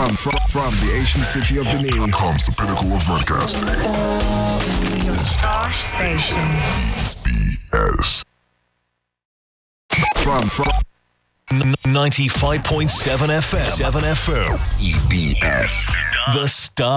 From the ancient city of Benin comes the pinnacle of broadcasting. Your star station. EBS. From 95.7 FM. EBS. The Star.